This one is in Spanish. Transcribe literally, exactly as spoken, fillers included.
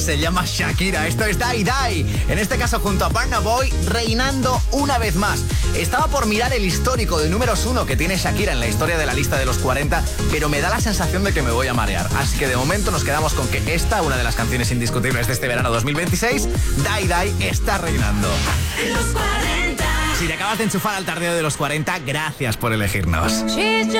Se llama Shakira, esto es Die Die. En este caso junto a Burna Boy, reinando una vez más. Estaba por mirar el histórico de números uno que tiene Shakira en la historia de la lista de los cuarenta, pero me da la sensación de que me voy a marear. Así que de momento nos quedamos con que esta, una de las canciones indiscutibles de este verano dos mil veintiséis, Die Die, está reinando. Los cuarenta. Si te acabas de enchufar al tardeo de los cuarenta, gracias por elegirnos. She's